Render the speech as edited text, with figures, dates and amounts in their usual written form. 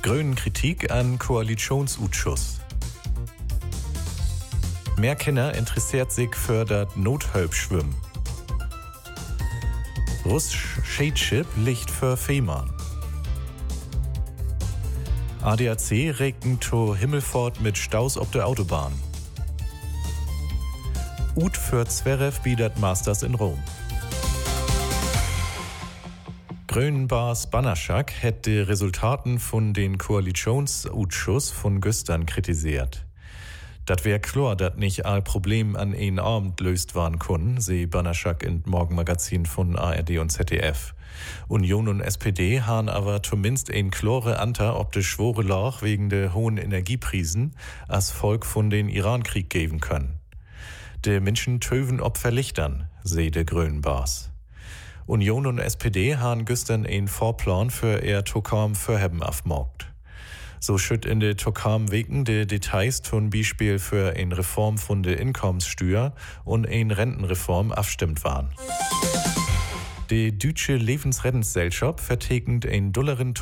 Grünen Kritik an Koalitionsausschuss. Mehr Kinder interessiert sich für das Nothilfschwimmen. Russisch Schädschip liegt für Fehmarn. ADAC regten to Himmelfahrt mit Staus auf der Autobahn. Ut für Zverev bietet Masters in Rom. Grünen-Bas Banaszak hätte die Resultaten von den Koalitionsausschuss von gestern kritisiert. Dat wär klar, dat nicht all Problem an einen Abend löst waren können, seh Banaszak in Morgenmagazin von ARD und ZDF. Union und SPD haben aber zumindest ein klare Anter ob de schwore Lach wegen der hohen Energieprisen als Volk von den Iran-Krieg geben können. De Menschen töven ob verlichtern, seh de Grünen-Bas. Union und SPD haben gestern einen Vorplan für ihr Tokam Vorhaben aufgemarkt. So schütt in de Tokam wegen de Details zum Beispiel für eine Reform von der Inkommenssteuer und eine Rentenreform abstimmt waren. Die deutsche Lebensrettungsgesellschaft vertegend ein $1